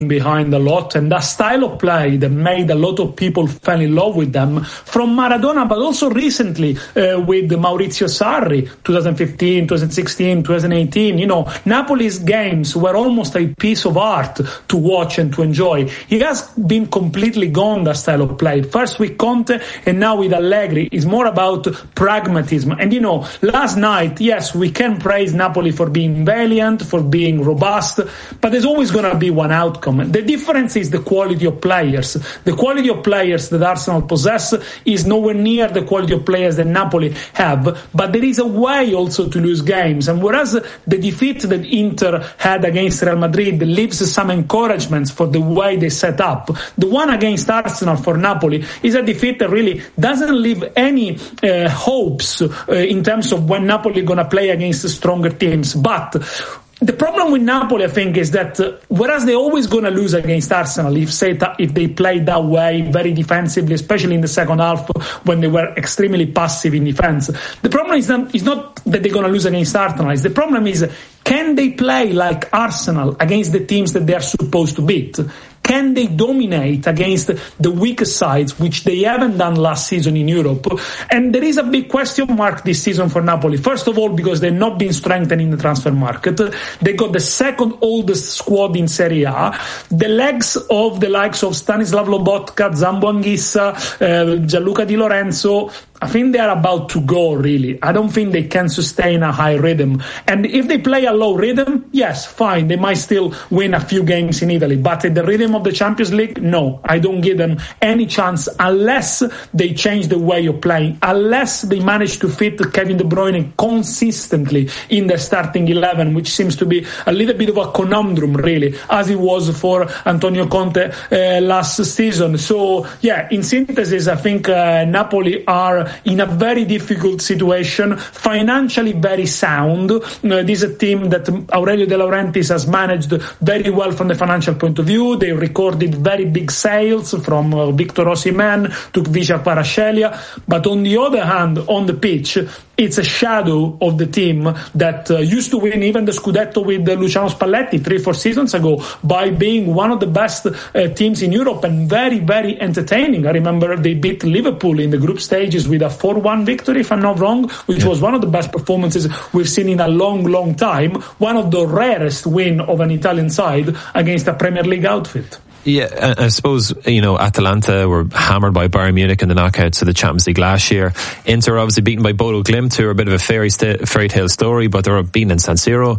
behind a lot, and that style of play that made a lot of people fall in love with them from Maradona, but also recently with Maurizio Sarri, 2015, 2016, 2018. Napoli's games were almost a piece of art to watch and to enjoy. He has been completely gone, that style of play. First with Conte and now with Allegri. It's more about pragmatism. And last night, yes, we can praise Napoli for being valiant, for being robust, but there's always going to be one outcome. The difference is the quality of players. The quality of players that Arsenal possess is nowhere near the quality of players that Napoli have, but there is a way also to lose games. And whereas the defeat that Inter had against Real Madrid leaves some encouragements for the way they set up, the one against Arsenal for Napoli is a defeat that really doesn't leave any hopes in terms of when Napoli going to play against stronger teams. But the problem with Napoli, I think, is that whereas they're always going to lose against Arsenal if they play that way, very defensively, especially in the second half when they were extremely passive in defense. The problem is not that they're going to lose against Arsenal. The problem is, can they play like Arsenal against the teams that they are supposed to beat? Can they dominate against the weaker sides, which they haven't done last season in Europe? And there is a big question mark this season for Napoli. First of all, because they've not been strengthened in the transfer market. They got the second oldest squad in Serie A. The legs of the likes of Stanislav Lobotka, Zambo Anguissa, Gianluca Di Lorenzo, I think they are about to go, really. I don't think they can sustain a high rhythm. And if they play a low rhythm, yes, fine, they might still win a few games in Italy. But at the rhythm of the Champions League, no, I don't give them any chance unless they change the way of playing, unless they manage to fit Kevin De Bruyne consistently in the starting 11, which seems to be a little bit of a conundrum, really, as it was for Antonio Conte last season. So, yeah, in synthesis, I think Napoli are in a very difficult situation, financially very sound. This is a team that Aurelio De Laurentiis has managed very well from the financial point of view. They recorded very big sales from Victor Osimhen to Visca Kvaratskhelia. But on the other hand, on the pitch, it's a shadow of the team that used to win even the Scudetto with Luciano Spalletti 3-4 seasons ago by being one of the best teams in Europe and very, very entertaining. I remember they beat Liverpool in the group stages with a 4-1 victory, if I'm not wrong, which was one of the best performances we've seen in a long, long time. One of the rarest win of an Italian side against a Premier League outfit. Yeah, I suppose, Atalanta were hammered by Bayern Munich in the knockouts of the Champions League last year. Inter obviously beaten by Bodo Glimt, who are a bit of a fairy tale story, but they were beaten in San Siro.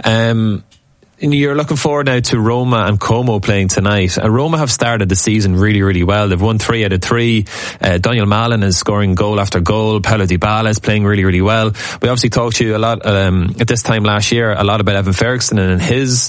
You're looking forward now to Roma and Como playing tonight. Roma have started the season really, really well. They've won 3 out of 3. Daniel Malin is scoring goal after goal. Paulo Dybala is playing really, really well. We obviously talked to you a lot at this time last year, a lot about Evan Ferguson and his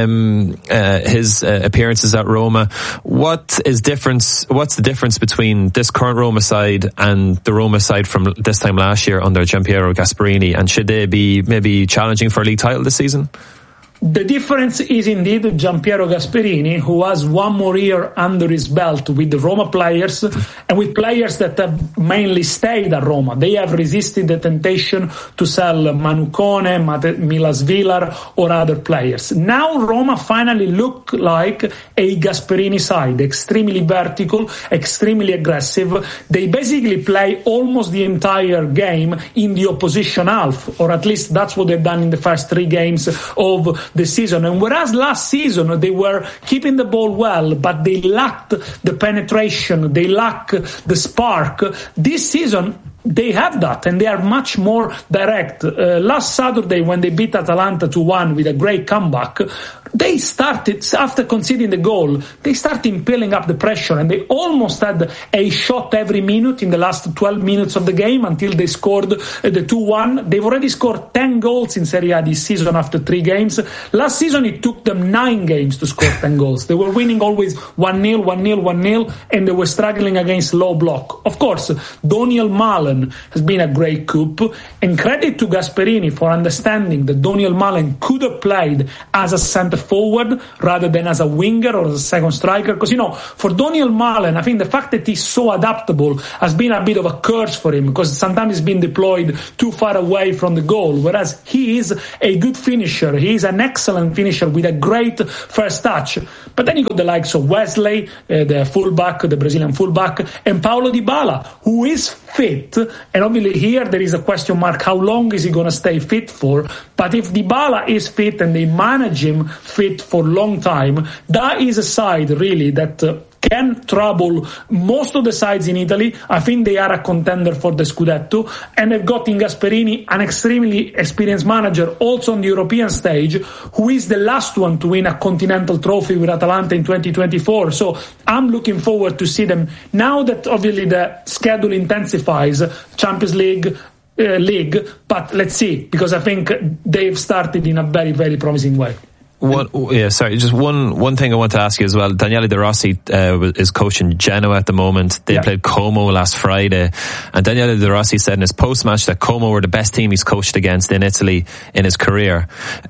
appearances at Roma. What's the difference between this current Roma side and the Roma side from this time last year under Gianpiero Gasperini? And should they be maybe challenging for a league title this season? The difference is indeed Gianpiero Gasperini, who has one more year under his belt with the Roma players and with players that have mainly stayed at Roma. They have resisted the temptation to sell Manu Kone, Milas Vilar or other players. Now Roma finally look like a Gasperini side, extremely vertical, extremely aggressive. They basically play almost the entire game in the opposition half, or at least that's what they've done in the first 3 games of the season. And whereas last season they were keeping the ball well, but they lacked the penetration, they lacked the spark, this season they have that and they are much more direct. Last Saturday when they beat Atalanta 2-1 with a great comeback, they started, after conceding the goal, they started piling up the pressure and they almost had a shot every minute in the last 12 minutes of the game until they scored the 2-1. They've already scored 10 goals in Serie A this season after 3 games. Last season it took them 9 games to score 10 goals. They were winning always 1-0, 1-0, 1-0 and they were struggling against low block. Of course, Daniel Malin has been a great coup, and credit to Gasperini for understanding that Daniel Malin could have played as a centre forward rather than as a winger or as a second striker. Because, for Daniel Malen, I think the fact that he's so adaptable has been a bit of a curse for him, because sometimes he's been deployed too far away from the goal, whereas he is a good finisher. He is an excellent finisher with a great first touch. But then you got the likes of Wesley, the fullback, the Brazilian fullback, and Paulo Dybala, who is fit. And obviously here there is a question mark, how long is he going to stay fit for? But if Dybala is fit and they manage him fit for a long time, that is a side really that can trouble most of the sides in Italy. I think they are a contender for the Scudetto, and they've got in Gasperini an extremely experienced manager also on the European stage, who is the last one to win a continental trophy with Atalanta in 2024. So I'm looking forward to see them now that obviously the schedule intensifies, Champions League, but let's see, because I think they've started in a very, very promising way. Just one thing I want to ask you as well. Daniele De Rossi is coaching Genoa at the moment. They played Como last Friday, and Daniele De Rossi said in his post-match that Como were the best team he's coached against in Italy in his career.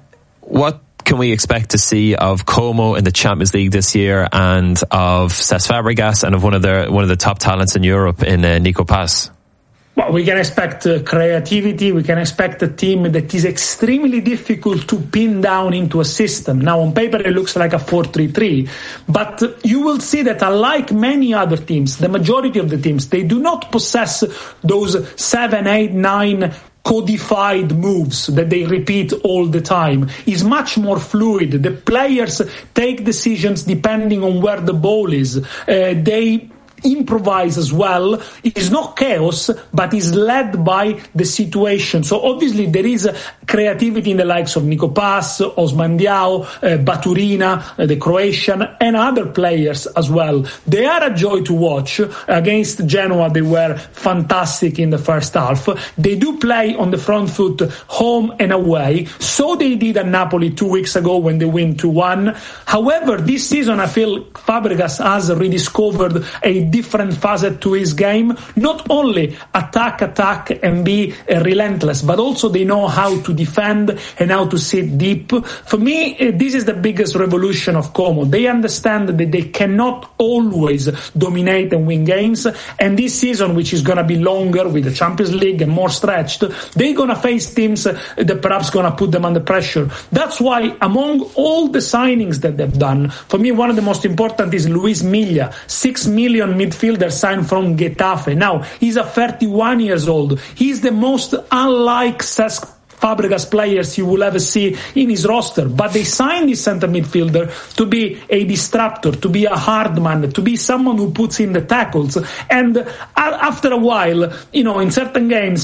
What can we expect to see of Como in the Champions League this year, and of Cesc Fabregas, and of one of the top talents in Europe in Nico Paz? Well, we can expect creativity. We can expect a team that is extremely difficult to pin down into a system. Now, on paper, it looks like a 4-3-3, but you will see that unlike many other teams, the majority of the teams, they do not possess those 7, 8, 9 codified moves that they repeat all the time. It's much more fluid. The players take decisions depending on where the ball is. They improvise as well. It is not chaos, but is led by the situation. So obviously there is creativity in the likes of Nico Paz, Osman Diao, Baturina, the Croatian, and other players as well. They are a joy to watch. Against Genoa, they were fantastic in the first half. They do play on the front foot, home and away. So they did at Napoli 2 weeks ago when they win 2-1. However, this season I feel Fabregas has rediscovered a different facet to his game. Not only attack and be relentless, but also they know how to defend and how to sit deep. For me, this is the biggest revolution of Como. They understand that they cannot always dominate and win games, and this season, which is going to be longer with the Champions League and more stretched, they're going to face teams that perhaps going to put them under pressure. That's why among all the signings that they've done, for me one of the most important is Luis Milla, 6 million midfielder signed from Getafe. Now, he's a 31 years old. He's the most unlike Cesc Fabregas players you will ever see in his roster. But they signed this centre midfielder to be a disruptor, to be a hard man, to be someone who puts in the tackles. And after a while, in certain games,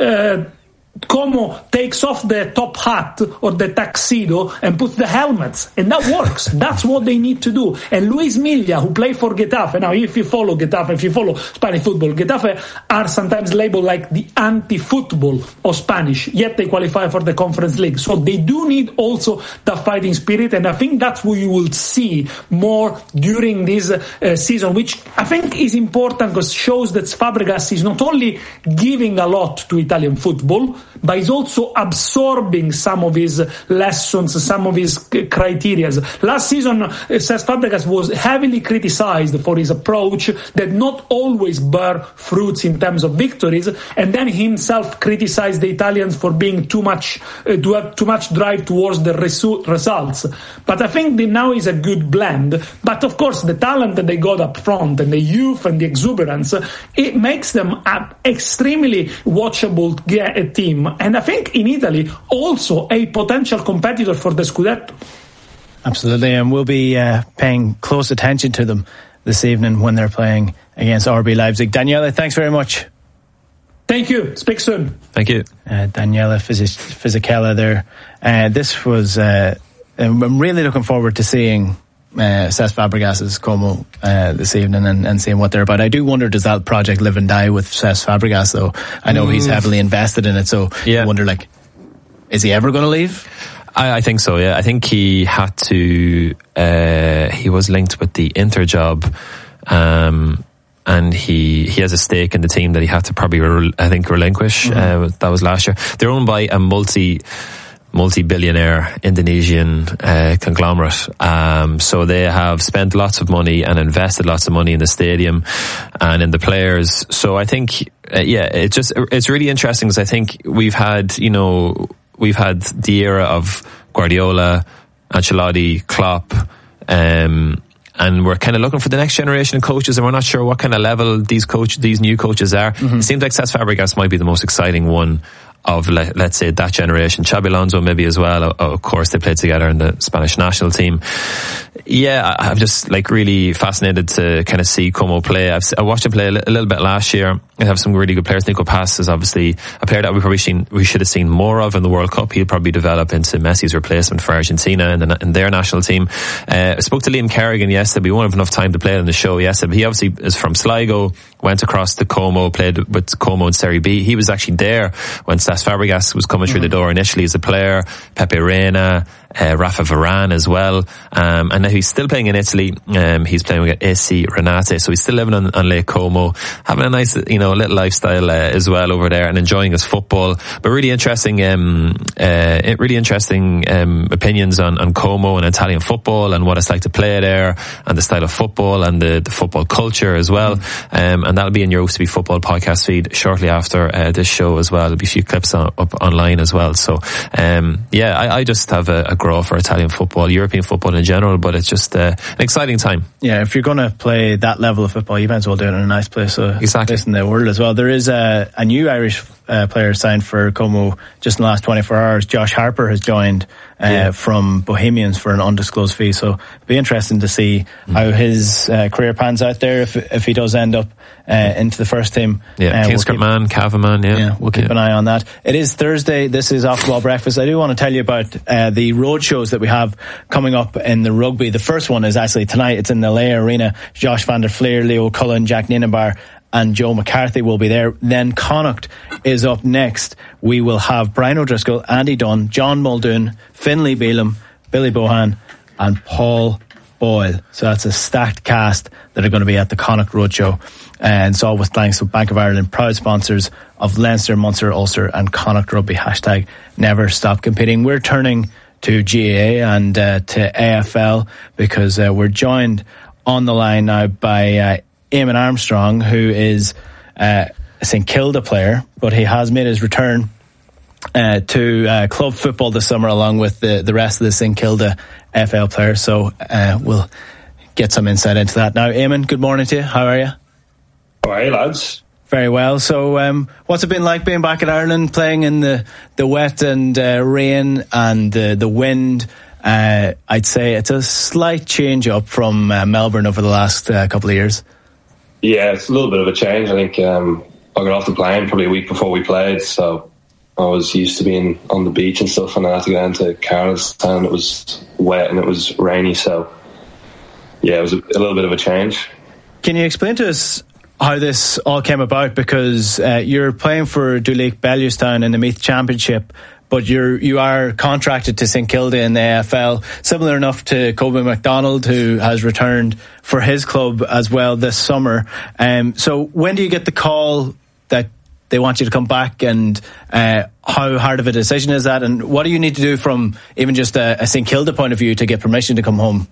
Como takes off the top hat or the tuxedo and puts the helmets, and that works. That's what they need to do. And Luis Milla, who played for Getafe, now if you follow Getafe, if you follow Spanish football, Getafe are sometimes labeled like the anti-football of Spanish, yet they qualify for the Conference League. So they do need also the fighting spirit, and I think that's what you will see more during this season, which I think is important because it shows that Fabregas is not only giving a lot to Italian football, but he's also absorbing some of his lessons, some of his criteria. Last season, Cesc Fabregas was heavily criticized for his approach that not always bear fruits in terms of victories, and then he himself criticized the Italians for being to have too much drive towards the results. But I think now is a good blend. But of course, the talent that they got up front and the youth and the exuberance, it makes them an extremely watchable team. And I think in Italy also a potential competitor for the Scudetto. Absolutely, and we'll be paying close attention to them this evening when they're playing against RB Leipzig. Daniele, thanks very much. Thank you. Speak soon. Thank you. Daniele Fisichella there. This was, I'm really looking forward to seeing Cesc Fabregas's Como this evening and seeing what they're about. I do wonder, does that project live and die with Cesc Fabregas though? I know he's heavily invested in it, so I wonder, is he ever going to leave? I think so, yeah. I think he had to, he was linked with the Inter job, and he has a stake in the team that he had to probably relinquish. That was last year. They're owned by a multi-billionaire Indonesian conglomerate. So they have spent lots of money and invested lots of money in the stadium and in the players. So I think, it's really interesting, because I think we've had the era of Guardiola, Ancelotti, Klopp, and we're kind of looking for the next generation of coaches, and we're not sure what kind of level these new coaches are. It seems like Cesc Fabregas might be the most exciting one of, let's say, that generation. Xabi Alonso maybe as well. Of course, they played together in the Spanish national team. Yeah, I'm just really fascinated to kind of see Como play. I watched him play a little bit last year. They have some really good players. Nico Paz is obviously a player that we should have seen more of in the World Cup. He'll probably develop into Messi's replacement for Argentina in their national team. I spoke to Liam Kerrigan yesterday. We won't have enough time to play it on the show yesterday, but he obviously is from Sligo, went across to Como, played with Como in Serie B. He was actually there when Cesc Fabregas was coming through the door initially as a player. Pepe Reina, Rafa Varane as well, and now he's still playing in Italy. He's playing with AC Renate, so he's still living on Lake Como, having a nice, little lifestyle as well over there, and enjoying his football. But really interesting, opinions on Como and Italian football, and what it's like to play there, and the style of football, and the football culture as well. And that'll be in your OCB Football podcast feed shortly after this show as well. There'll be a few clips up online as well. So I just have a grow for Italian football, European football in general, but it's just an exciting time. Yeah, if you're going to play that level of football, you might as well do it in a nice place, exactly. Place in the world as well. There is a new Irish player signed for Como just in the last 24 hours. Josh Harper has joined from Bohemians for an undisclosed fee, so it'll be interesting to see how his career pans out there if he does end up into the first team. Kingscourt man, Cavan man, we'll keep an eye on that. It is Thursday. This is Off the Ball Breakfast. I do want to tell you about the road shows that we have coming up in the rugby. The first one is actually tonight. It's in the Leia Arena. Josh van der Fleer, Leo Cullen, Jack Ninenbar and Joe McCarthy will be there. Then Connacht is up next. We will have Brian O'Driscoll, Andy Dunn, John Muldoon, Finlay Beelum, Billy Bohan and Paul Boyle. So that's a stacked cast that are going to be at the Connacht Roadshow. And so with thanks to Bank of Ireland, proud sponsors of Leinster, Munster, Ulster and Connacht Rugby. # never stop competing. We're turning to GAA and to AFL because we're joined on the line now by Eamon Armstrong, who is a St Kilda player, but he has made his return to club football this summer along with the rest of the St Kilda FL players. So we'll get some insight into that now. Eamon, good morning to you. How are you? How are you, lads? Very well. So what's it been like being back in Ireland, playing in the wet and rain and the wind? I'd say it's a slight change up from Melbourne over the last couple of years. Yeah, it's a little bit of a change. I think I got off the plane probably a week before we played, so I was used to being on the beach and stuff, and I had to go down to Carlestown. It was wet and it was rainy, so yeah, it was a little bit of a change. Can you explain to us how this all came about? Because you're playing for Duleek Bellewstown in the Meath Championship, but you are contracted to St Kilda in the AFL, similar enough to Kobe McDonald, who has returned for his club as well this summer. So when do you get the call that they want you to come back, and how hard of a decision is that, and what do you need to do from even just a St Kilda point of view to get permission to come home?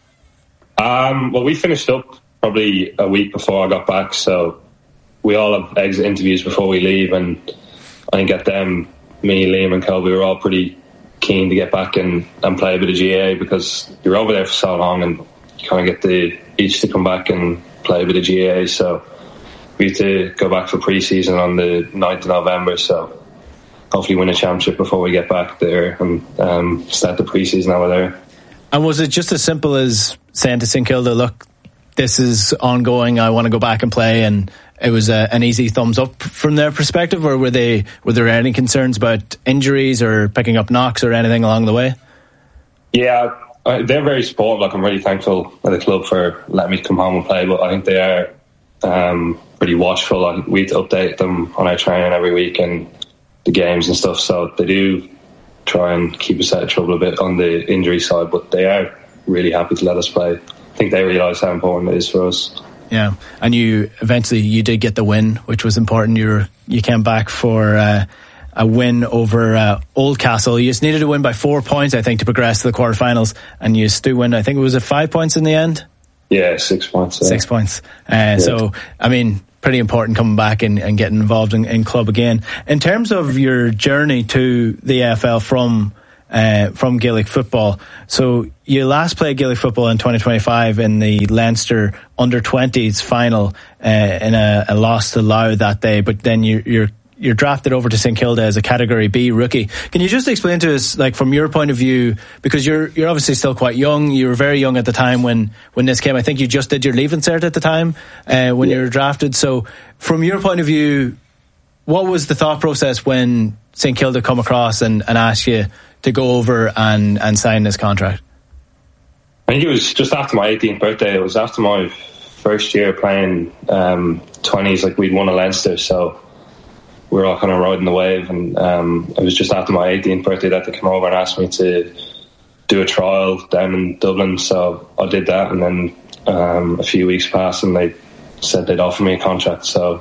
Well, we finished up probably a week before I got back, so we all have exit interviews before we leave, and I think at them, me, Liam and Kobe were all pretty keen to get back and play a bit of GAA, because you're over there for so long and you kind of get each to come back and play a bit of GAA. So we have to go back for pre-season on the 9th of November, so hopefully win a championship before we get back there and start the pre-season over there. And was it just as simple as saying to St Kilda, look, this is ongoing, I want to go back and play, and it was an easy thumbs up from their perspective, or were there any concerns about injuries or picking up knocks or anything along the way? Yeah, they're very supportive. Like, I'm really thankful at the club for letting me come home and play, but I think they are pretty watchful. We have to update them on our training every week and the games and stuff, so they do try and keep us out of trouble a bit on the injury side, but they are really happy to let us play. I think they realise how important it is for us. Yeah, and you eventually did get the win, which was important. You came back for a win over Oldcastle. You just needed to win by 4 points, I think, to progress to the quarterfinals, and you still win. I think it was 5 points in the end. Yeah, 6 points. Yeah. 6 points. So, I mean, pretty important coming back and getting involved in club again. In terms of your journey to the AFL from Gaelic football, so you last played Gaelic football in 2025 in the Leinster under-20s final in a loss to Louth that day, but then you're drafted over to St Kilda as a Category B rookie. Can you just explain to us, like, from your point of view, because you're obviously still quite young, you were very young at the time when this came. I think you just did your leaving cert at the time when you were drafted. So from your point of view, what was the thought process when St Kilda come across and asked you to go over and sign this contract? I think it was just after my 18th birthday. It was after my first year playing 20s. Like, we'd won a Leinster, so we were all kind of riding the wave, and it was just after my 18th birthday that they came over and asked me to do a trial down in Dublin. So I did that, and then a few weeks passed and they said they'd offer me a contract. So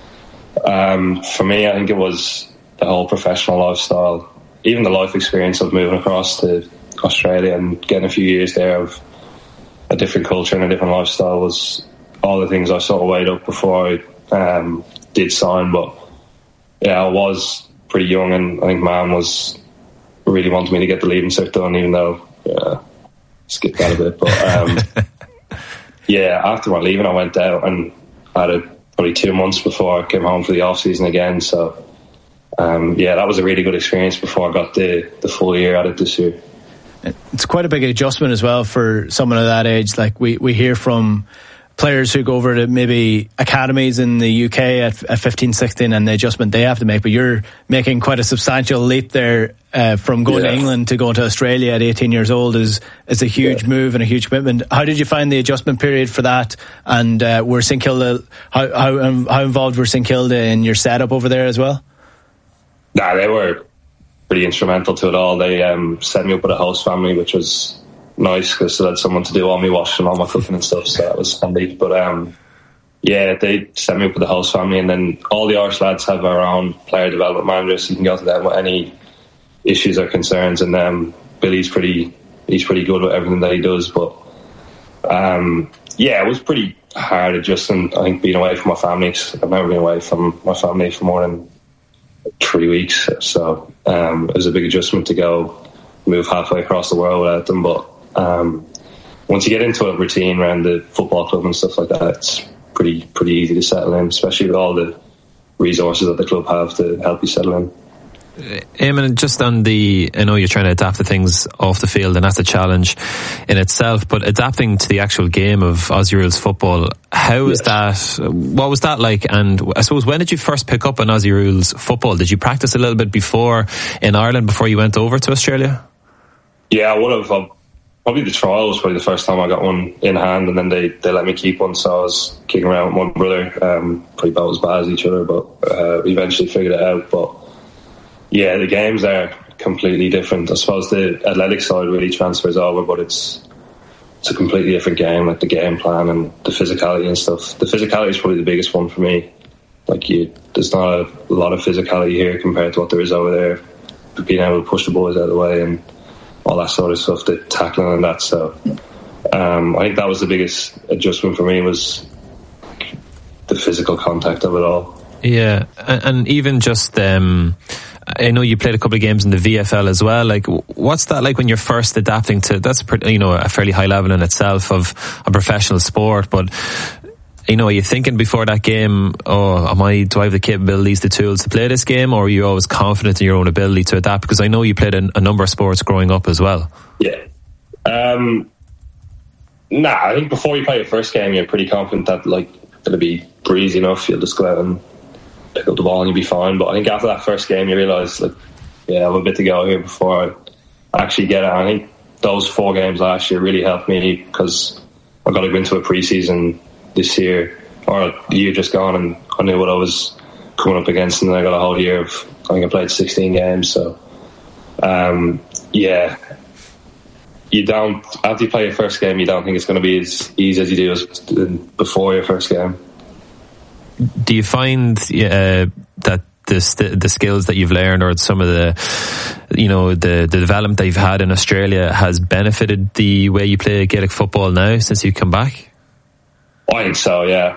for me, I think it was the whole professional lifestyle, even the life experience of moving across to Australia and getting a few years there of a different culture and a different lifestyle was all the things I sort of weighed up before I did sign. But yeah, I was pretty young, and I think Mum was really wanting me to get the leaving cert done, even though skipped that a bit. But yeah, after my leaving, I went out and I had probably 2 months before I came home for the off season again. So yeah, that was a really good experience before I got the full year at it this year. It's quite a big adjustment as well for someone of that age. Like, we hear from players who go over to maybe academies in the UK at 15, 16 and the adjustment they have to make, but you're making quite a substantial leap there from going to England to going to Australia at 18 years old is a huge move and a huge commitment. How did you find the adjustment period for that? And were St Kilda, how involved were St Kilda in your setup over there as well? Nah, they were pretty instrumental to it all. They set me up with a host family, which was nice because I had someone to do all my washing, all my cooking and stuff, so that was handy. But yeah, they set me up with the host family, and then all the Irish lads have our own player development managers, so you can go to them with any issues or concerns. And Billy's pretty good with everything that he does. But yeah, it was pretty hard adjusting. I think being away from my family. I've never been away from my family for more than 3 weeks, so it was a big adjustment to move halfway across the world without them. But once you get into a routine around the football club and stuff like that, it's pretty easy to settle in, especially with all the resources that the club have to help you settle in. Eamon, just on I know you're trying to adapt to things off the field, and that's a challenge in itself, but adapting to the actual game of Aussie Rules football, how is that? What was that like? And I suppose, when did you first pick up on Aussie Rules football? Did you practice a little bit before in Ireland before you went over to Australia? Yeah, I would have. Probably the trial was probably the first time I got one in hand, and then they let me keep one, so I was kicking around with my brother, probably about as bad as each other, but we eventually figured it out. But yeah, the games are completely different. I suppose the athletic side really transfers over, but it's a completely different game, like the game plan and the physicality and stuff. The physicality is probably the biggest one for me. Like, there's not a lot of physicality here compared to what there is over there. Being able to push the boys out of the way and all that sort of stuff, the tackling and that. So I think that was the biggest adjustment for me, was the physical contact of it all. Yeah, and even just I know you played a couple of games in the VFL as well. Like, what's that like when you're first adapting to? That's a fairly high level in itself of a professional sport. But are you thinking before that game, do I have the capabilities, the tools to play this game, or are you always confident in your own ability to adapt? Because I know you played a number of sports growing up as well. Yeah. I think before you play your first game, you're pretty confident that it'll be breezy enough. You'll just go out and pick up the ball and you'll be fine. But I think after that first game, you realise, I have a bit to go here before I actually get it. And I think those 4 games last year really helped me, because I got to go into a pre-season this year, or the year just gone, and I knew what I was coming up against, and then I got a whole year of, I think I played 16 games. So yeah, after you play your first game, you don't think it's going to be as easy as you do as before your first game. Do you find that the skills that you've learned, or some of the development that you've had in Australia has benefited the way you play Gaelic football now since you've come back? I think so, yeah.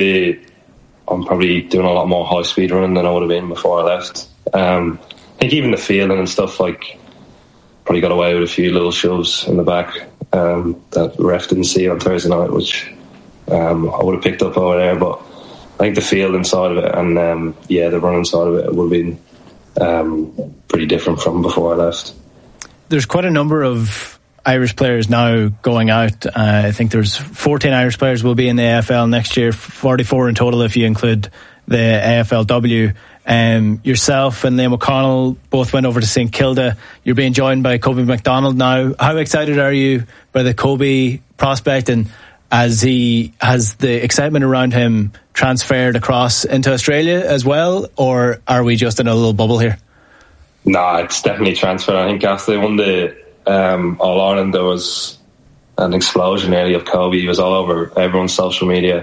I'm probably doing a lot more high speed running than I would have been before I left. I think even the fielding and stuff, like, probably got away with a few little shoves in the back that the ref didn't see on Thursday night, which I would have picked up over there. But I think the fielding side of it and the running side of it would have been pretty different from before I left. There's quite a number of Irish players now going out. I think there's 14 Irish players will be in the AFL next year, 44 in total if you include the AFLW. Yourself and Liam O'Connell both went over to St Kilda. You're being joined by Kobe McDonald now. How excited are you by the Kobe prospect, and has the excitement around him transferred across into Australia as well, or are we just in a little bubble here? No, it's definitely transferred. I think after they won the All-Ireland, there was an explosion nearly of Kobe. He was all over everyone's social media.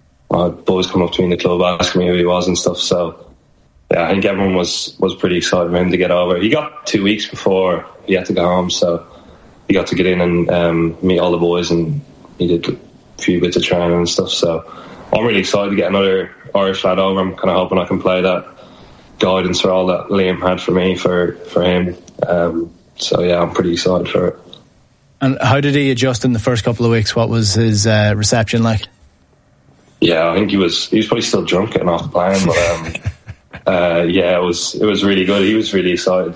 Boys come up to me in the club asking me who he was and stuff, so yeah, I think everyone was pretty excited for him to get over. He got 2 weeks before he had to go home, so he got to get in and meet all the boys, and he did a few bits of training and stuff. So I'm really excited to get another Irish lad over. I'm kind of hoping I can play that guidance for all that Liam had for me for him. So yeah, I'm pretty excited for it. And how did he adjust in the first couple of weeks? What was his reception like? Yeah, I think he was probably still drunk getting off the plane, but yeah, it was really good. He was really excited.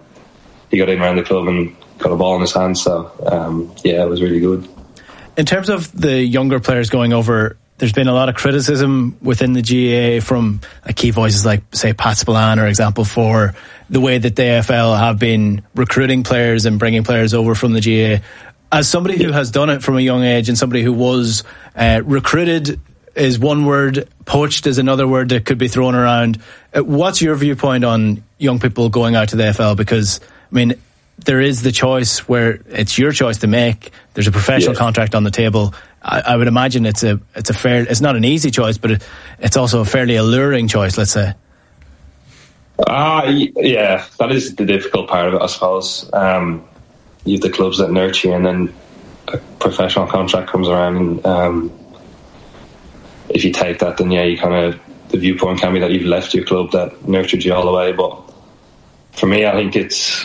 He got in around the club and got a ball in his hand, so yeah, it was really good. In terms of the younger players going over, there's been a lot of criticism within the GAA from key voices like, say, Pat Spillane, for example, for the way that the AFL have been recruiting players and bringing players over from the GAA. As somebody who has done it from a young age, and somebody who was recruited is one word, poached is another word that could be thrown around. What's your viewpoint on young people going out to the AFL? Because, I mean, there is the choice where it's your choice to make. There's a professional contract on the table. I would imagine it's it's not an easy choice, but it's also a fairly alluring choice, let's say. Yeah, that is the difficult part of it, I suppose. You have the clubs that nurture you, and then a professional contract comes around, and if you take that, then yeah, you kind of, the viewpoint can be that you've left your club that nurtured you all the way. But for me, I think it's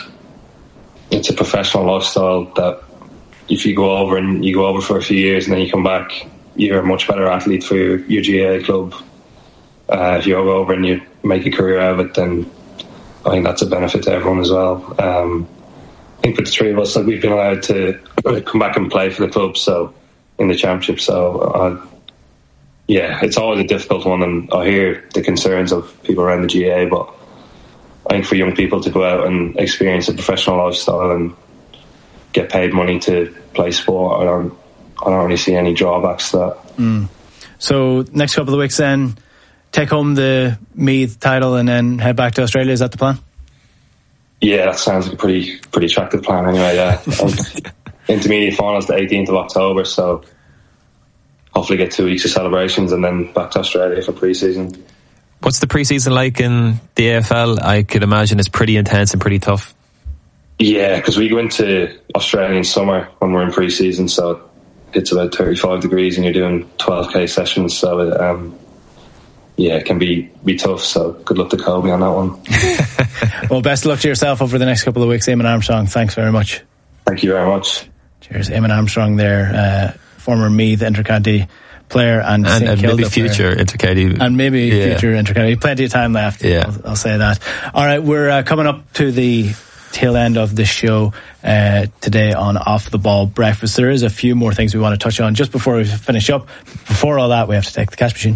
a professional lifestyle that if you go over for a few years and then you come back, you're a much better athlete for your GAA club. If you go over and you make a career out of it, then I think that's a benefit to everyone as well. I think for the three of us, we've been allowed to come back and play for the club, so in the championship. So yeah, it's always a difficult one, and I hear the concerns of people around the GAA, but I think for young people to go out and experience a professional lifestyle and get paid money to play sport, I don't really see any drawbacks to that. So next couple of weeks then, take home the Meath title and then head back to Australia, is that the plan? Yeah, that sounds like a pretty attractive plan anyway, yeah. Intermediate finals the 18th of October, so hopefully get 2 weeks of celebrations and then back to Australia for pre-season. What's the pre-season like in the AFL? I could imagine it's pretty intense and pretty tough. Yeah, because we go into Australian summer when we're in pre-season, so it's about 35 degrees and you're doing 12k sessions, so yeah, it can be tough, so good luck to Kobe on that one. Well, best of luck to yourself over the next couple of weeks. Eamon Armstrong, thanks very much. Thank you very much. Cheers. Eamon Armstrong there, former Meath Intercounty player and maybe future Intercounty. And maybe future Intercounty. Plenty of time left, I'll say that. All right, we're coming up to the tail end of the show today on Off the Ball Breakfast. There is a few more things we want to touch on just before we finish up. Before all that, we have to take the cash machine.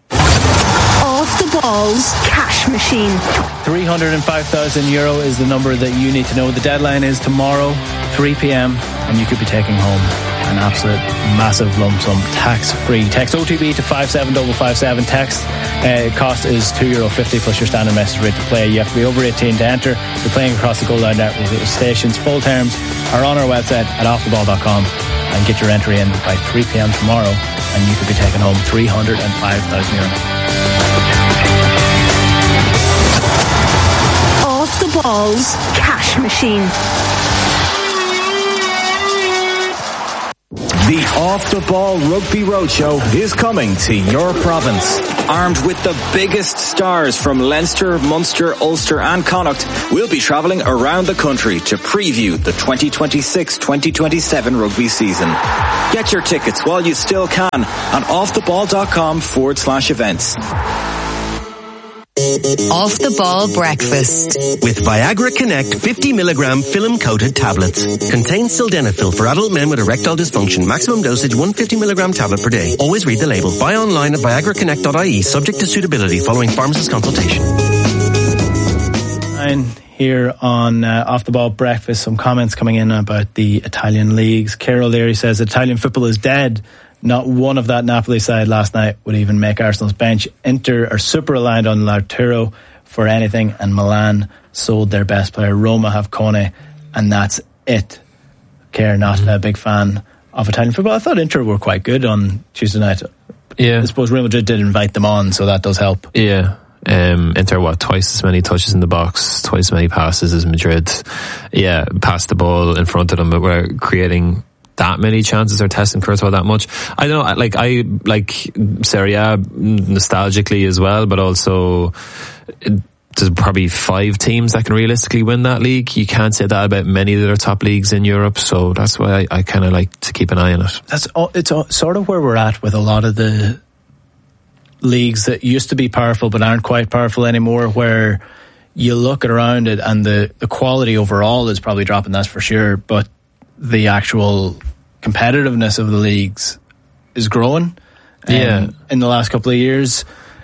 Off the Ball's cash machine. €305,000 is the number that you need to know. The deadline is tomorrow, 3 p.m, and you could be taking home an absolute massive lump sum, tax-free. Text OTB to 57557. Text cost is €2.50 plus your standard message rate to play. You have to be over 18 to enter. You're playing across the Gold Line network stations. Full terms are on our website at offtheball.com, and get your entry in by 3 p.m. tomorrow, and you could be taking home €305,000. the Balls Cash Machine. The Off the Ball Rugby Roadshow is coming to your province. Armed with the biggest stars from Leinster, Munster, Ulster and Connacht, we'll be travelling around the country to preview the 2026-2027 rugby season. Get your tickets while you still can on offtheball.com/events. Off the Ball Breakfast with Viagra Connect 50mg film-coated tablets. Contains sildenafil for adult men with erectile dysfunction. Maximum dosage 150mg tablet per day. Always read the label. Buy online at viagraconnect.ie, subject to suitability following pharmacist consultation. And here on Off the Ball Breakfast, some comments coming in about the Italian leagues. Carol Leary says Italian football is dead. Not one of that Napoli side last night would even make Arsenal's bench. Inter are super reliant on Lautaro for anything, and Milan sold their best player. Roma have Kone, and that's it. Kerr, not a big fan of Italian football. I thought Inter were quite good on Tuesday night. Yeah. I suppose Real Madrid did invite them on, so that does help. Yeah. Inter, twice as many touches in the box, twice as many passes as Madrid. Yeah, passed the ball in front of them, but we're creating that many chances or testing Courtois that much. I don't know, I like Serie A nostalgically as well, but also there's probably 5 teams that can realistically win that league. You can't say that about many of the other top leagues in Europe, so that's why I kind of like to keep an eye on it. It's sort of where we're at with a lot of the leagues that used to be powerful but aren't quite powerful anymore, where you look around it and the quality overall is probably dropping, that's for sure, but the actual competitiveness of the leagues is growing in the last couple of years.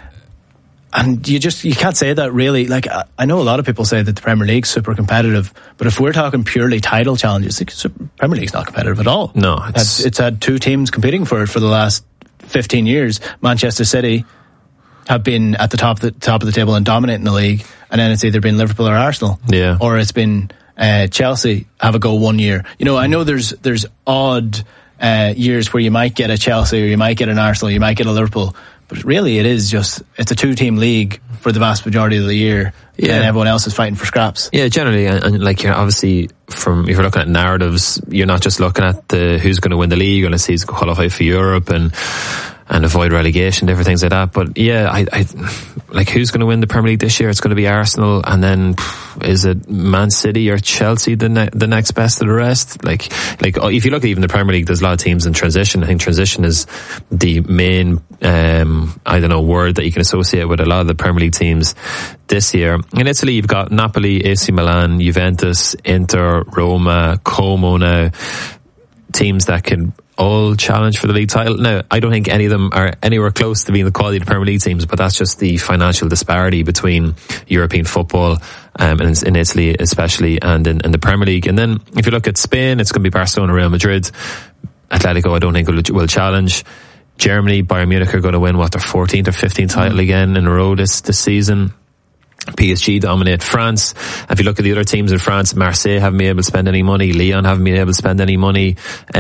And you can't say that really. Like, I know a lot of people say that the Premier League's super competitive, but if we're talking purely title challenges, the Premier League's not competitive at all. No, it's had 2 teams competing for it for the last 15 years. Manchester City have been at the top of the table and dominating the league, and then it's either been Liverpool or Arsenal, or it's been Chelsea have a go one year. You know, I know there's odd years where you might get a Chelsea or you might get an Arsenal, you might get a Liverpool, but really it's a 2-team league for the vast majority of the year, and everyone else is fighting for scraps. Yeah, generally, and like, you're obviously, if you're looking at narratives, you're not just looking at who's going to win the league, unless he's qualified for Europe and avoid relegation, different things like that. But yeah, I like, who's going to win the Premier League this year? It's going to be Arsenal, and then is it Man City or Chelsea the next best of the rest? Like if you look at even the Premier League, there's a lot of teams in transition. I think transition is the main word that you can associate with a lot of the Premier League teams this year. In Italy, you've got Napoli, AC Milan, Juventus, Inter, Roma, Como now, teams that can all challenge for the league title. Now, I don't think any of them are anywhere close to being the quality of the Premier League teams, but that's just the financial disparity between European football, in Italy especially, and in the Premier League. And then if you look at Spain, it's going to be Barcelona, Real Madrid. Atletico, I don't think will challenge. Germany, Bayern Munich are going to win their 14th or 15th title again in a row this season. PSG dominate France. If you look at the other teams in France, Marseille haven't been able to spend any money. Lyon haven't been able to spend any money.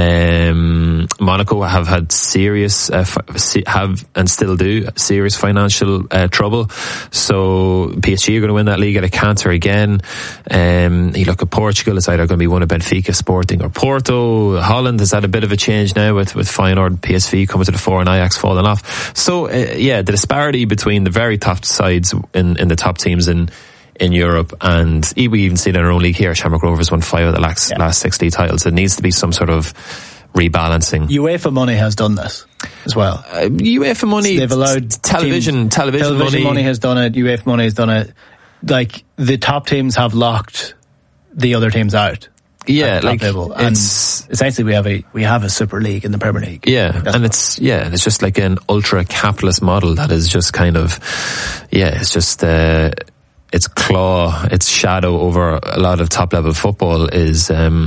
Monaco have had serious, have and still do serious financial trouble. So PSG are going to win that league at a canter again. You look at Portugal, it's either going to be one of Benfica, Sporting or Porto. Holland has had a bit of a change now with Feyenoord, PSV coming to the fore and Ajax falling off. So the disparity between the very top sides in the top teams in Europe, and we even see it in our own league here. Shamrock Rovers won 5 of the last 60 titles. There needs to be some sort of rebalancing. UEFA money has done this as well. UEFA money, they've allowed television money has done it. UEFA money has done it. Like, the top teams have locked the other teams out. Yeah, like, level. And essentially we have a super league in the Premier League. Yeah, and it's just like an ultra capitalist model that is just kind of, it's just its shadow over a lot of top level football is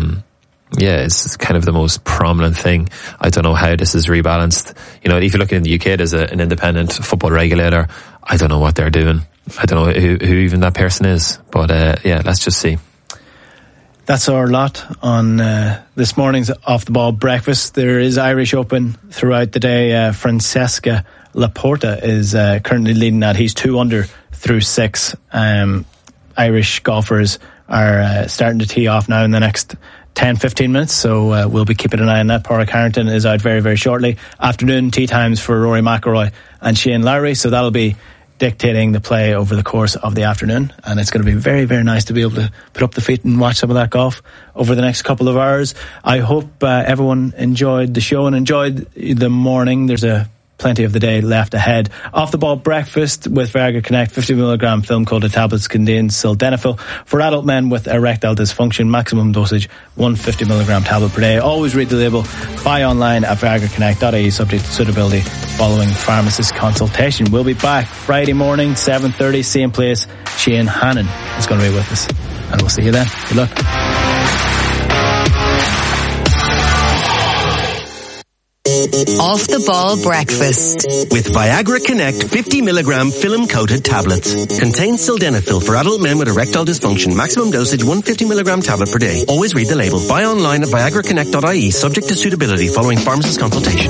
it's kind of the most prominent thing. I don't know how this is rebalanced. You know, if you look in the UK, there's an independent football regulator. I don't know what they're doing. I don't know who even that person is. But let's just see. That's our lot on this morning's Off the Ball Breakfast. There is Irish Open throughout the day. Francesca Laporta is currently leading that. He's 2 under through 6. Irish golfers are starting to tee off now in the next 10-15 minutes, so we'll be keeping an eye on that. Pádraig Harrington is out very, very shortly. Afternoon tee times for Rory McIlroy and Shane Lowry, so that'll be dictating the play over the course of the afternoon, and it's going to be very, very nice to be able to put up the feet and watch some of that golf over the next couple of hours. I hope everyone enjoyed the show and enjoyed the morning. There's plenty of the day left ahead. Off the Ball Breakfast with Viagra Connect. 50mg film coated tablets contain sildenafil for adult men with erectile dysfunction. Maximum dosage 150mg tablet per day. Always read the label. Buy online at viagraconnect.ie, subject to suitability following pharmacist consultation. We'll be back Friday morning 7:30, same place. Shane Hannon is going to be with us, and we'll see you then. Good luck. Off the Ball Breakfast with Viagra Connect 50mg film coated tablets. Contains sildenafil for adult men with erectile dysfunction. Maximum dosage 150mg tablet per day. Always read the label. Buy online at viagraconnect.ie, subject to suitability following pharmacist consultation.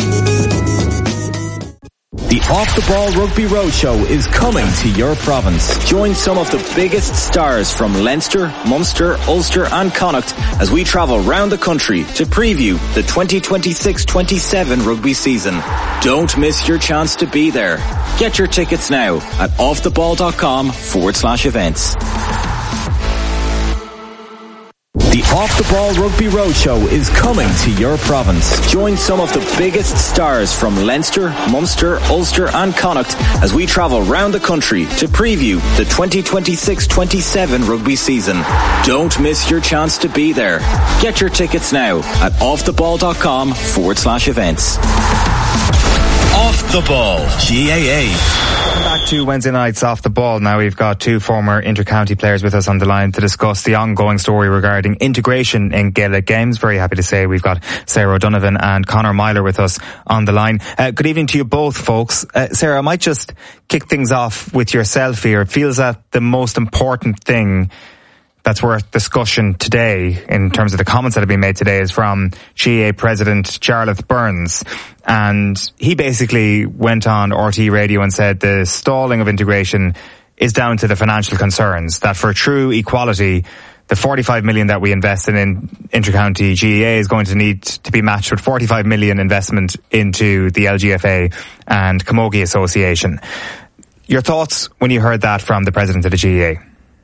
The Off the Ball Rugby Roadshow is coming to your province. Join some of the biggest stars from Leinster, Munster, Ulster and Connacht as we travel round the country to preview the 2026-27 rugby season. Don't miss your chance to be there. Get your tickets now at offtheball.com/events. The Off the Ball Rugby Roadshow is coming to your province. Join some of the biggest stars from Leinster, Munster, Ulster and Connacht as we travel round the country to preview the 2026-27 rugby season. Don't miss your chance to be there. Get your tickets now at offtheball.com/events. Off the Ball, GAA. Back to Wednesday night's Off the Ball. Now we've got two former inter-county players with us on the line to discuss the ongoing story regarding integration in Gaelic games. Very happy to say we've got Sarah O'Donovan and Conor Myler with us on the line. Good evening to you both, folks. Sarah, I might just kick things off with yourself here. It feels that the most important thing that's worth discussion today in terms of the comments that have been made today is from GAA President Jarlath Burns. And he basically went on RTÉ radio and said the stalling of integration is down to the financial concerns, that for true equality, the 45 million that we invested in inter-county GAA is going to need to be matched with 45 million investment into the LGFA and Camogie Association. Your thoughts when you heard that from the president of the GAA?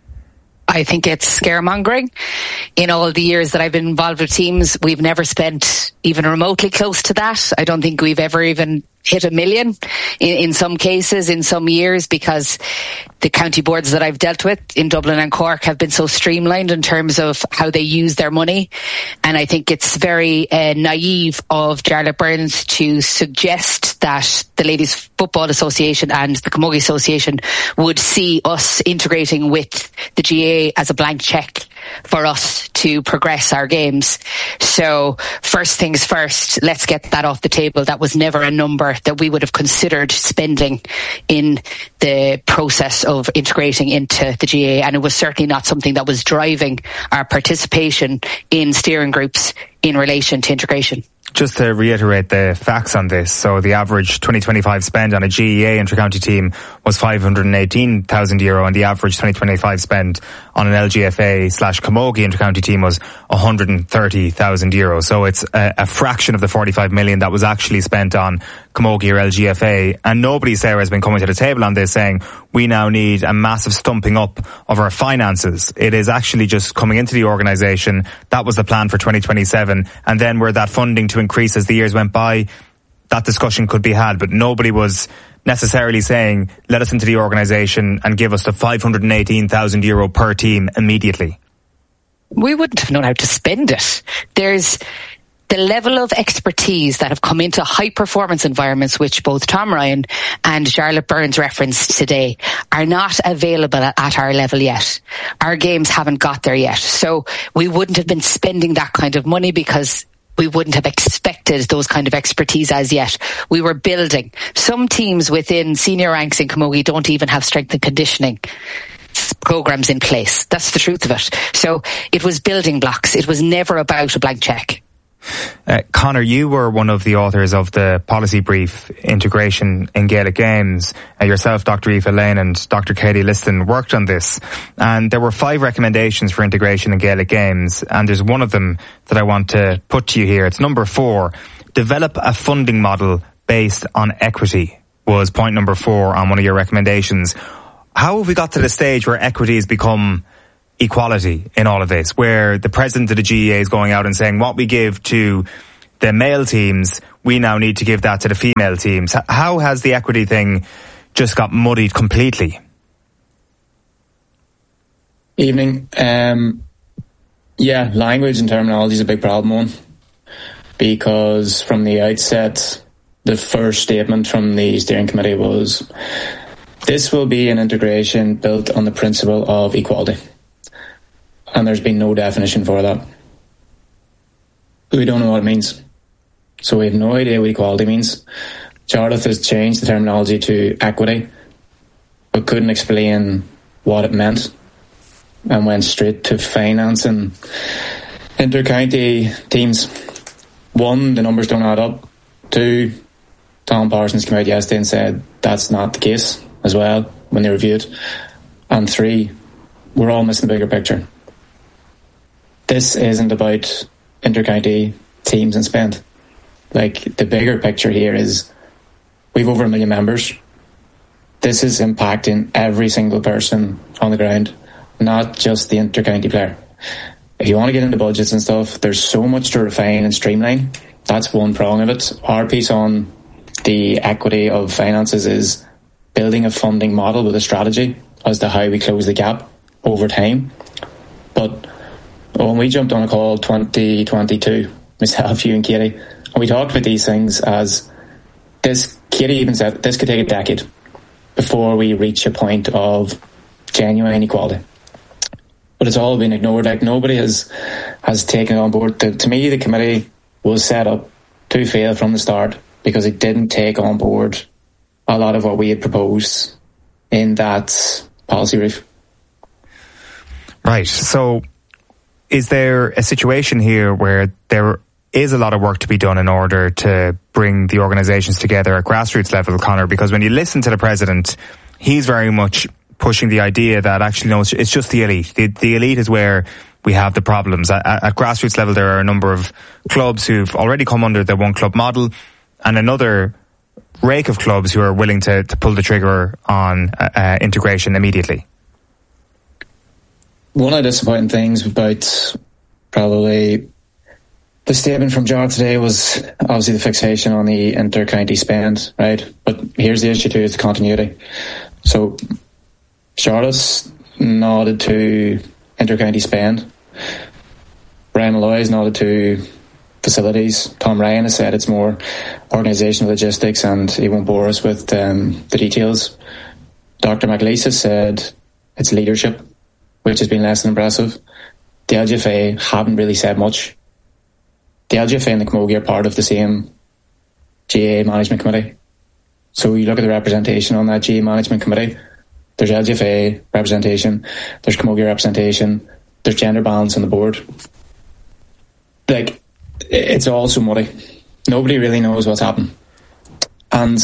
I think it's scaremongering. In all the years that I've been involved with teams, we've never spent even remotely close to that. I don't think we've ever even hit 1 million in some cases, in some years, because the county boards that I've dealt with in Dublin and Cork have been so streamlined in terms of how they use their money. And I think it's very naive of Jarlath Burns to suggest that the Ladies Football Association and the Camogie Association would see us integrating with the GAA as a blank cheque for us to progress our games. So first things first, let's get that off the table. That was never a number that we would have considered spending in the process of integrating into the GAA, and it was certainly not something that was driving our participation in steering groups in relation to integration. Just to reiterate the facts on this, so the average 2025 spend on a GAA inter-county team was €518,000 and the average 2025 spend on an LGFA/Camogie inter-county team was €130,000. So it's a fraction of the 45 million that was actually spent on Camogie or LGFA. And nobody, Sarah, has been coming to the table on this saying we now need a massive stumping up of our finances. It is actually just coming into the organisation. That was the plan for 2027. And then where that funding to increase as the years went by, that discussion could be had. But nobody was necessarily saying, let us into the organisation and give us the €518,000 per team immediately. We wouldn't have known how to spend it. There's the level of expertise that have come into high performance environments, which both Tom Ryan and Jarlath Burns referenced today, are not available at our level yet. Our games haven't got there yet. So we wouldn't have been spending that kind of money because we wouldn't have expected those kind of expertise as yet. We were building. Some teams within senior ranks in Camogie don't even have strength and conditioning programs in place. That's the truth of it. So it was building blocks. It was never about a blank cheque. Conor, you were one of the authors of the policy brief, Integration in Gaelic Games. Yourself, Dr. Aoife Lane and Dr. Katie Liston worked on this. And there were 5 recommendations for integration in Gaelic Games. And there's one of them that I want to put to you here. It's number 4. Develop a funding model based on equity was point number 4 on one of your recommendations. How have we got to the stage where equity has become equality in all of this, where the president of the GEA is going out and saying what we give to the male teams, we now need to give that to the female teams? How has the equity thing just got muddied completely? Evening. Language and terminology is a big problem one, because from the outset, the first statement from the steering committee was, this will be an integration built on the principle of equality. And there's been no definition for that. We don't know what it means. So we have no idea what equality means. Jarlath has changed the terminology to equity, but couldn't explain what it meant, and went straight to financing inter-county teams. 1, the numbers don't add up. 2, Tom Parsons came out yesterday and said that's not the case as well when they reviewed. And 3, we're all missing the bigger picture. This isn't about inter-county teams and spend. Like, the bigger picture here is we've over 1 million members. This is impacting every single person on the ground, not just the inter-county player. If you want to get into budgets and stuff, there's so much to refine and streamline. That's one prong of it. Our piece on the equity of finances is building a funding model with a strategy as to how we close the gap over time. But when we jumped on a call 2022, myself, you and Katie, and we talked about these things as this, Katie even said this could take a decade before we reach a point of genuine equality. But it's all been ignored. Like, nobody has taken it on board. To me, the committee was set up to fail from the start because it didn't take on board a lot of what we had proposed in that policy brief. Right. So is there a situation here where there is a lot of work to be done in order to bring the organisations together at grassroots level, Conor? Because when you listen to the president, he's very much pushing the idea that actually, no, it's just the elite. The elite is where we have the problems. At grassroots level, there are a number of clubs who've already come under the one club model, and another rake of clubs who are willing to pull the trigger on integration immediately. One of the disappointing things about probably the statement from Jar today was obviously the fixation on the inter-county spend, right? But here's the issue too, is the continuity. So Charlotte's nodded to inter-county spend. Brian Malloy's nodded to facilities. Tom Ryan has said it's more organisational logistics, and he won't bore us with the details. Dr. McLeese has said it's leadership, which has been less than impressive. The LGFA haven't really said much. The LGFA and the Camogie are part of the same GAA management committee. So you look at the representation on that GAA management committee, there's LGFA representation, there's Camogie representation, there's gender balance on the board. Like, it's all so muddy. Nobody really knows what's happened. And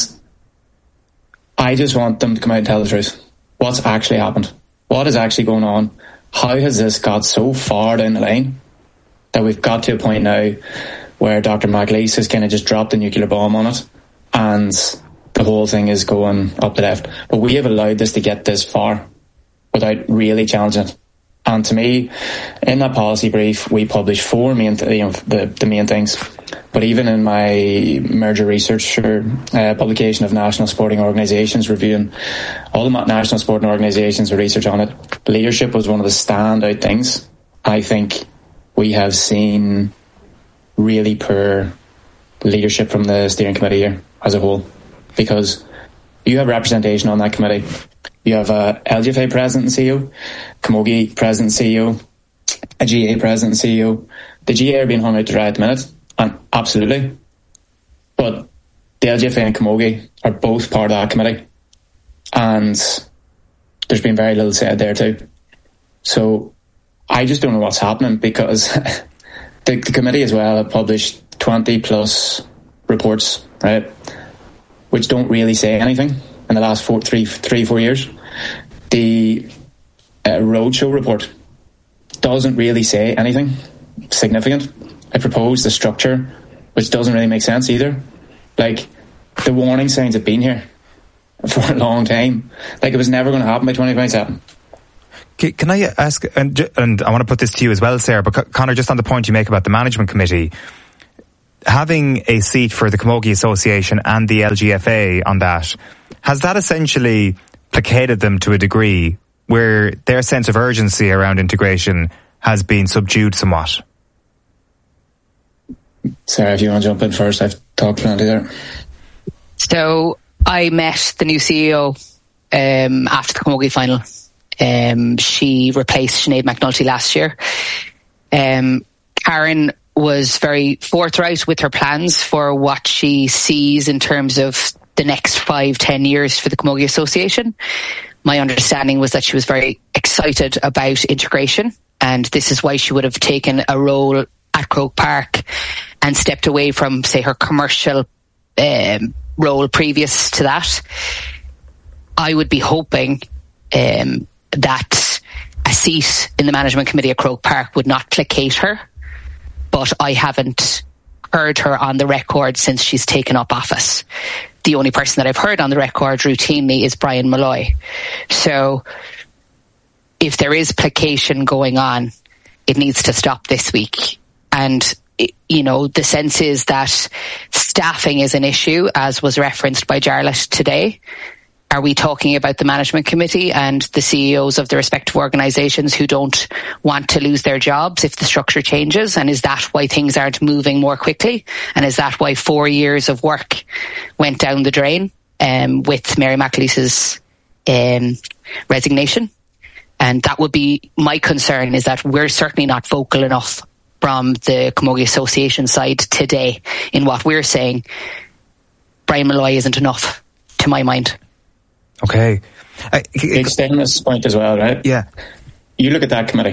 I just want them to come out and tell the truth. What's actually happened? What is actually going on? How has this got so far down the line that we've got to a point now where Dr. McLeese has kind of just dropped a nuclear bomb on it and the whole thing is going up the left? But we have allowed this to get this far without really challenging it. And to me, in that policy brief, we published 4 main the main things. But even in my merger research publication of national sporting organisations, reviewing all the national sporting organisations with research on it, leadership was one of the standout things. I think we have seen really poor leadership from the steering committee here as a whole, because you have representation on that committee. You have a LGFA president and CEO, Camogie president and CEO, a GAA president and CEO. The GAA are being hung out to dry at the minute, and absolutely. But the LGFA and Camogie are both part of that committee, and there's been very little said there too. So I just don't know what's happening, because the committee as well have published 20 plus reports, right, which don't really say anything in the last 4 years. The roadshow report doesn't really say anything significant. I proposed the structure, which doesn't really make sense either. Like, the warning signs have been here for a long time. Like, it was never going to happen by 2027. Can I ask, and I want to put this to you as well, Sarah, but Conor, just on the point you make about the management committee, having a seat for the Camogie Association and the LGFA on that, has that essentially placated them to a degree where their sense of urgency around integration has been subdued somewhat? Sarah, if you want to jump in first, I've talked plenty there. So I met the new CEO after the Camogie final. She replaced Sinead McNulty last year. Karen was very forthright with her plans for what she sees in terms of the next 5-10 years for the Camogie Association. My understanding was that she was very excited about integration, and this is why she would have taken a role at Croke Park and stepped away from, say, her commercial role previous to that. I would be hoping that a seat in the management committee at Croke Park would not placate her, but I haven't heard her on the record since she's taken up office. The only person that I've heard on the record routinely is Brian Malloy. So if there is placation going on, it needs to stop this week. And, you know, the sense is that staffing is an issue, as was referenced by Jarlath today. Are we talking about the management committee and the CEOs of the respective organisations who don't want to lose their jobs if the structure changes? And is that why things aren't moving more quickly? And is that why 4 years of work went down the drain with Mary McAleese's resignation? And that would be my concern, is that we're certainly not vocal enough from the Camogie Association side today in what we're saying. Brian Malloy isn't enough, to my mind. Okay. Extend this point as well, right? Yeah. You look at that committee.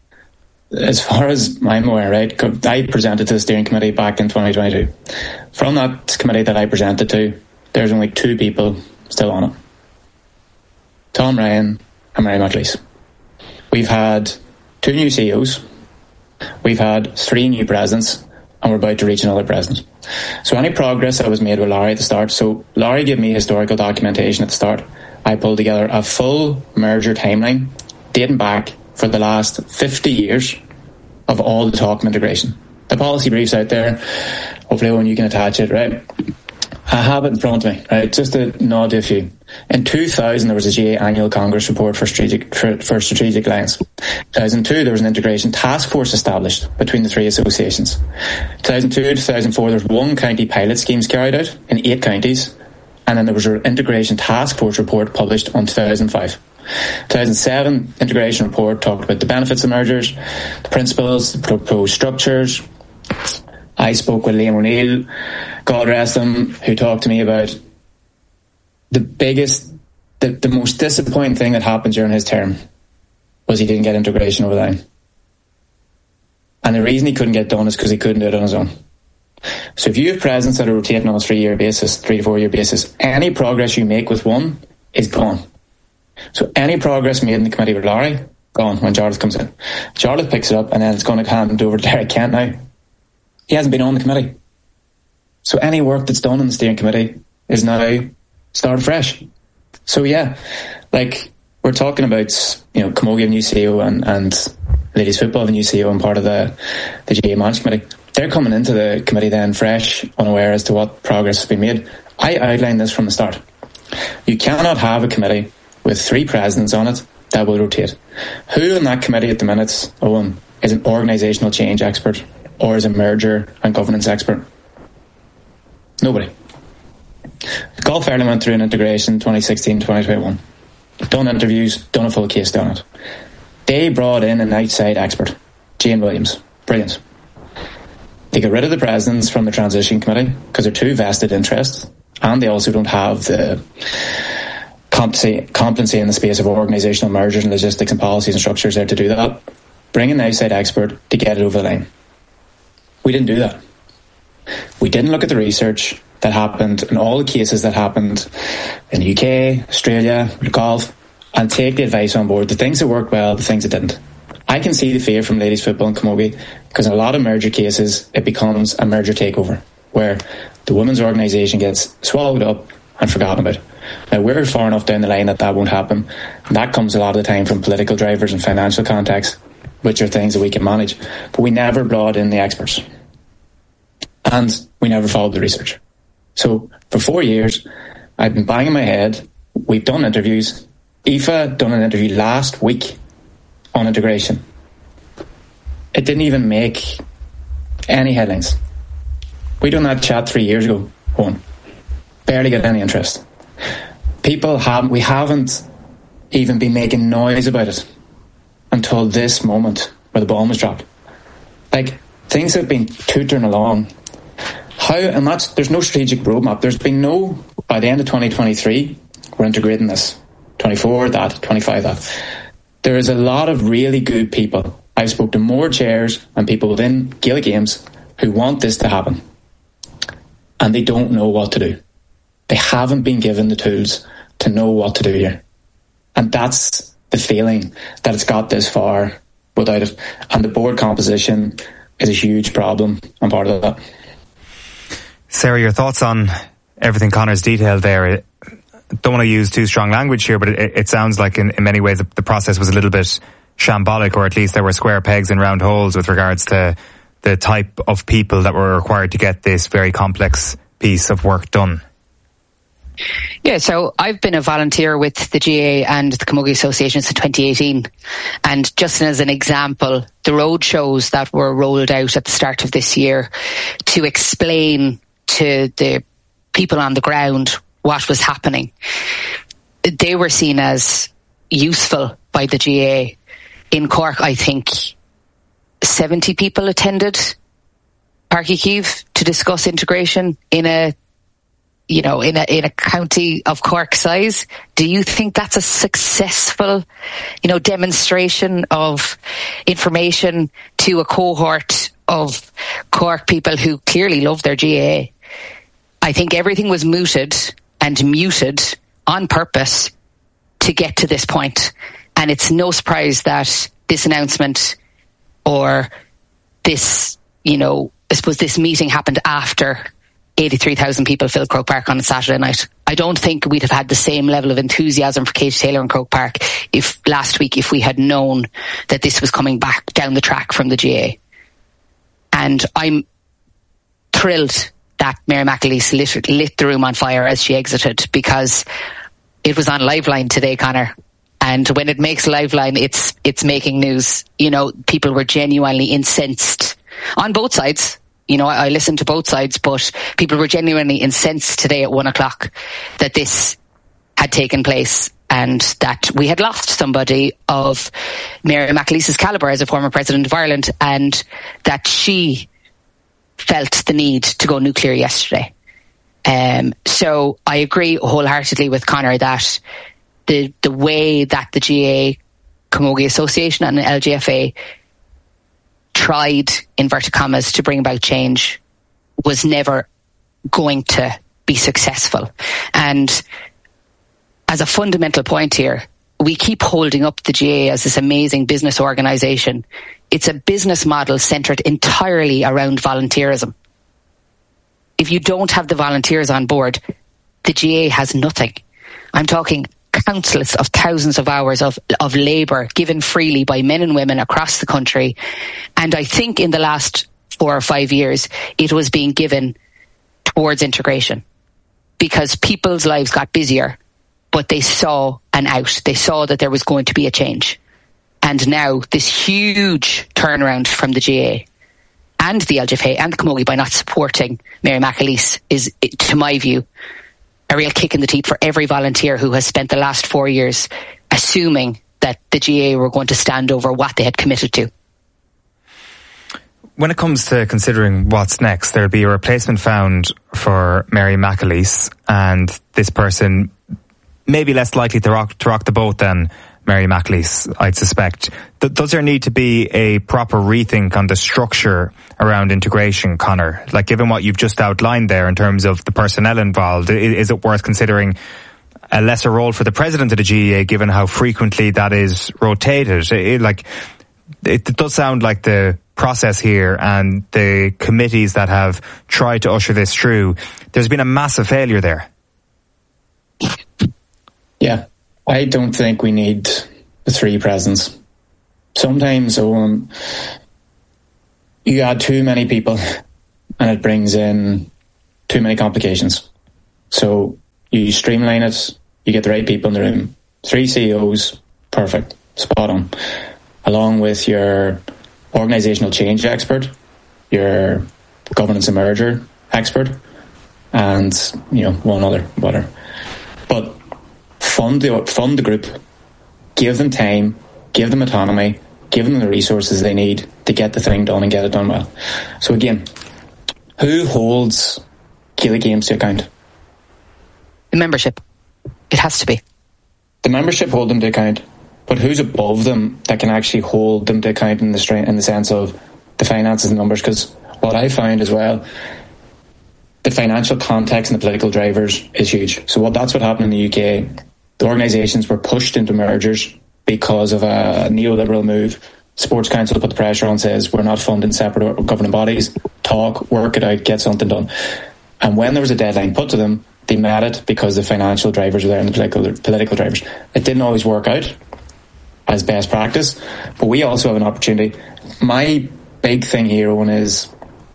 As far as I'm aware, right, I presented to the steering committee back in 2022. From that committee that I presented to, there's only 2 people still on it. Tom Ryan and Mary McAleese. We've had 2 new CEOs. We've had 3 new presidents, and we're about to reach another president. So any progress that was made with Larry at the start, so Larry gave me historical documentation at the start. I pulled together a full merger timeline dating back for the last 50 years of all the talk of integration. The policy brief's out there. Hopefully, Owen, you can attach it, right? I have it in front of me, right? Just to nod to a few. In 2000, there was a GA annual Congress report for strategic alliance. 2002, there was an integration task force established between the 3 associations. 2002 to 2004, there was 1 county pilot schemes carried out in 8 counties, and then there was an integration task force report published on 2005. 2007, integration report talked about the benefits of mergers, the principles, the proposed structures. I spoke with Liam O'Neill, God rest him, who talked to me about the most disappointing thing that happened during his term was he didn't get integration over the line. And the reason he couldn't get done is because he couldn't do it on his own. So if you have presidents that are rotating on a 3 to 4 year basis, any progress you make with one is gone. So any progress made in the committee with Larry, gone when Jarlath comes in. Jarlath picks it up and then it's going to hand over to Derek Kent now. He hasn't been on the committee. So any work that's done in the steering committee is now started fresh. So yeah, like we're talking about, you know, Camogie, new CEO, and ladies football, the new CEO and part of the GA management committee. They're coming into the committee then fresh, unaware as to what progress has been made. I outlined this from the start. You cannot have a committee with 3 presidents on it that will rotate. Who in that committee at the minute, Owen, is an organisational change expert or is a merger and governance expert? Nobody. Golf Ireland went through an integration 2016-2021. Done interviews, done a full case down it. They brought in an outside expert, Jane Williams. Brilliant. They got rid of the presidents from the transition committee because they're 2 vested interests, and they also don't have the competency in the space of organisational mergers and logistics and policies and structures there to do that. Bring in an outside expert to get it over the line. We didn't do that. We didn't look at the research that happened and all the cases that happened in the UK, Australia, golf, and take the advice on board. The things that worked well, the things that didn't. I can see the fear from ladies football in Camogie, because in a lot of merger cases, it becomes a merger takeover, where the women's organisation gets swallowed up and forgotten about. Now, we're far enough down the line that won't happen. And that comes a lot of the time from political drivers and financial contacts, which are things that we can manage. But we never brought in the experts. And we never followed the research. So for 4 years, I've been banging my head. We've done interviews. Aoife done an interview last week on integration. It didn't even make any headlines. We done that chat 3 years ago. One. Barely got any interest. We haven't even been making noise about it until this moment where the bomb was dropped. Like, things have been tootering along. There's no strategic roadmap. There's been by the end of 2023, we're integrating this. 24, that, 25, that. There is a lot of really good people. I've spoken to more chairs and people within Gaelic Games who want this to happen. And they don't know what to do. They haven't been given the tools to know what to do here. And that's the feeling that it's got this far without it. And the board composition is a huge problem. I'm part of that. Sarah, your thoughts on everything Conor's detailed there? Don't want to use too strong language here, but it sounds like in many ways the process was a little bit shambolic, or at least there were square pegs and round holes with regards to the type of people that were required to get this very complex piece of work done. Yeah, so I've been a volunteer with the GAA and the Camogie Association since 2018. And just as an example, the road shows that were rolled out at the start of this year to explain to the people on the ground what was happening, they were seen as useful by the GAA. In Cork, I think 70 people attended Páirc Uí Chaoimh to discuss integration in a county of Cork size. Do you think that's a successful, demonstration of information to a cohort of Cork people who clearly love their GAA? I think everything was mooted and muted on purpose to get to this point. And it's no surprise that this announcement or this, I suppose this meeting happened after 83,000 people filled Croke Park on a Saturday night. I don't think we'd have had the same level of enthusiasm for Katie Taylor in Croke Park if we had known that this was coming back down the track from the GAA. And I'm thrilled that Mary McAleese lit the room on fire as she exited, because it was on Liveline today, Conor. And when it makes Liveline, it's making news. People were genuinely incensed on both sides. I listened to both sides, but people were genuinely incensed today at 1:00 that this had taken place and that we had lost somebody of Mary McAleese's calibre as a former president of Ireland, and that she felt the need to go nuclear yesterday. So I agree wholeheartedly with Conor that the way that the GAA, Camogie Association and the LGFA tried, inverted commas, to bring about change was never going to be successful. And as a fundamental point here, we keep holding up the GAA as this amazing business organisation. It's a business model centred entirely around volunteerism. If you don't have the volunteers on board, the GAA has nothing. I'm talking countless of thousands of hours of labour given freely by men and women across the country. And I think in the last 4 or 5 years, it was being given towards integration because people's lives got busier, but they saw an out. They saw that there was going to be a change. And now this huge turnaround from the GAA and the LGFA and the Camogie by not supporting Mary McAleese is, to my view, a real kick in the teeth for every volunteer who has spent the last 4 years assuming that the GAA were going to stand over what they had committed to. When it comes to considering what's next, there'll be a replacement found for Mary McAleese, and this person may be less likely to rock the boat than Mary McAleese, I'd suspect. Does there need to be a proper rethink on the structure around integration, Conor? Like, given what you've just outlined there in terms of the personnel involved, is it worth considering a lesser role for the president of the GAA, given how frequently that is rotated? It does sound like the process here and the committees that have tried to usher this through, there's been a massive failure there. Yeah, I don't think we need the three presidents. Sometimes you add too many people and it brings in too many complications. So you streamline it, you get the right people in the room. 3 CEOs, perfect, spot on. Along with your organisational change expert, your governance and merger expert, and one other, whatever. But fund the group, give them time, give them autonomy, give them the resources they need to get the thing done and get it done well. So again, who holds Gaelic Games to account? The membership. It has to be. The membership hold them to account, but who's above them that can actually hold them to account in the sense of the finances and numbers? Because what I found as well, the financial context and the political drivers is huge. So that's what happened in the UK. The organisations were pushed into mergers because of a neoliberal move. Sports Council put the pressure on, says we're not funding separate governing bodies. Talk, work it out, get something done. And when there was a deadline put to them, they met it because the financial drivers were there and the political drivers. It didn't always work out as best practice, but we also have an opportunity. My big thing here, Owen, is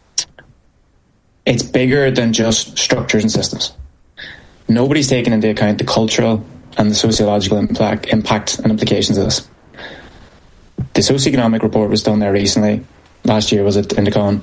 it's bigger than just structures and systems. Nobody's taken into account the cultural and the sociological impact and implications of this. The socioeconomic report was done there recently. Last year was at Indicon.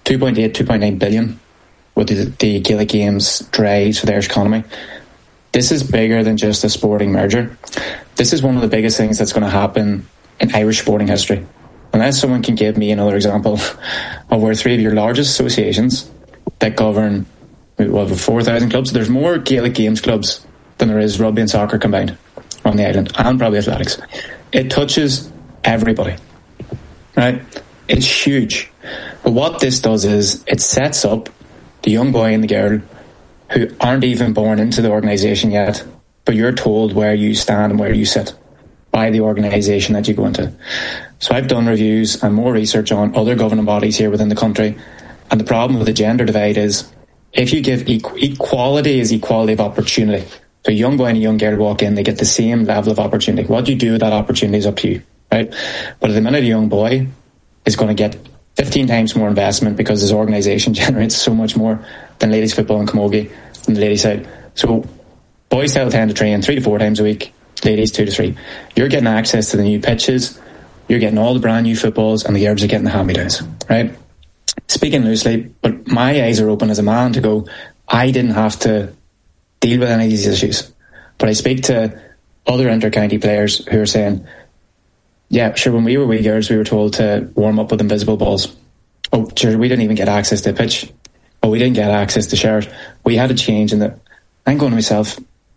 2.9 billion with the Gaelic Games drives for the Irish economy. This is bigger than just a sporting merger. This is one of the biggest things that's going to happen in Irish sporting history. Unless someone can give me another example of where 3 of your largest associations that govern over 4,000 clubs. There's more Gaelic Games clubs than there is rugby and soccer combined on the island, and probably athletics. It touches everybody, right? It's huge. But what this does is it sets up the young boy and the girl who aren't even born into the organisation yet, but you're told where you stand and where you sit by the organisation that you go into. So I've done reviews and more research on other governing bodies here within the country, and the problem with the gender divide is if you give equality is equality of opportunity. So a young boy and a young girl walk in, they get the same level of opportunity. What you do with that opportunity is up to you, right? But at the minute a young boy is going to get 15 times more investment because his organisation generates so much more than ladies football in Camogie on the ladies side. So boys still tend to train 3 to 4 times a week, ladies 2 to 3. You're getting access to the new pitches, you're getting all the brand new footballs, and the girls are getting the hand-me-downs, right? Speaking loosely, but my eyes are open as a man to go, I didn't have to deal with any of these issues. But I speak to other inter-county players who are saying, yeah, sure, when we were wee girls, we were told to warm up with invisible balls. Oh, sure, we didn't even get access to a pitch. Oh, we didn't get access to showers. We had to change in that. I'm going to myself,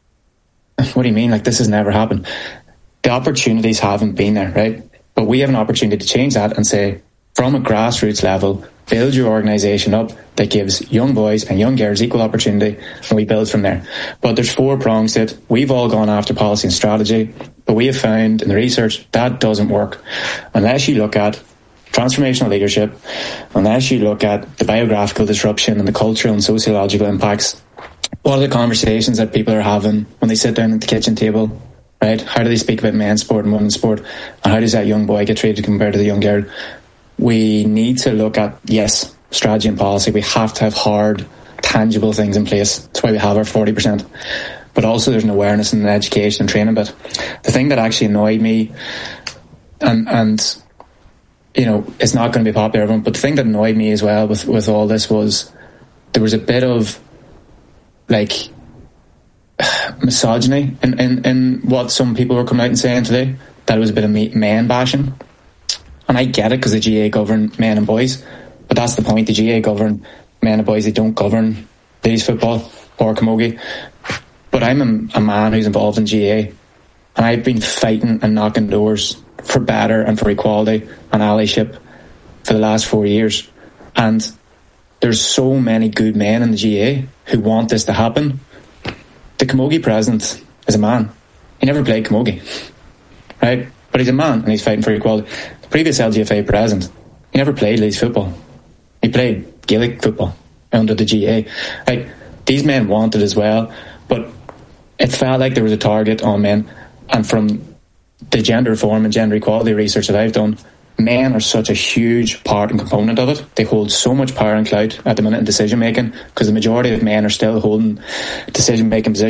what do you mean? Like, this has never happened. The opportunities haven't been there, right? But we have an opportunity to change that and say, from a grassroots level, build your organisation up that gives young boys and young girls equal opportunity, and we build from there. But there's 4 prongs to it. We've all gone after policy and strategy, but we have found in the research that doesn't work unless you look at transformational leadership, unless you look at the biographical disruption and the cultural and sociological impacts. What are the conversations that people are having when they sit down at the kitchen table, right? How do they speak about men's sport and women's sport, and how does that young boy get treated compared to the young girl? We need to look at, yes, strategy and policy. We have to have hard, tangible things in place. That's why we have our 40%. But also there's an awareness and an education and training bit. The thing that actually annoyed me, and you know, it's not going to be popular, everyone, but the thing that annoyed me as well with all this was there was a bit of, like, misogyny in what some people were coming out and saying today. That it was a bit of men bashing. And I get it because the GAA govern men and boys, but that's the point. The GAA govern men and boys. They don't govern ladies football or camogie. But I'm a man who's involved in GAA, And I've been fighting and knocking doors for better and for equality and allyship for the last 4 years. And there's so many good men in the GA who want this to happen. The Camogie president is a man. He never played Camogie, right? But he's a man and he's fighting for equality. The previous LGFA president, he never played Leeds football. He played Gaelic football under the GA. Like, these men want it as well, but it felt like there was a target on men. And from the gender reform and gender equality research that I've done, men are such a huge part and component of it. They hold so much power and clout at the minute in decision making, because the majority of men are still holding decision making positions